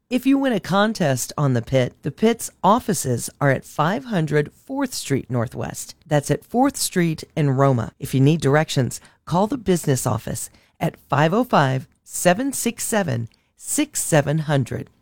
If you win a contest on The Pit's offices are at 500 4th Street Northwest. That's at 4th Street in Roma. If you need directions, call the business office at 505-767-6700.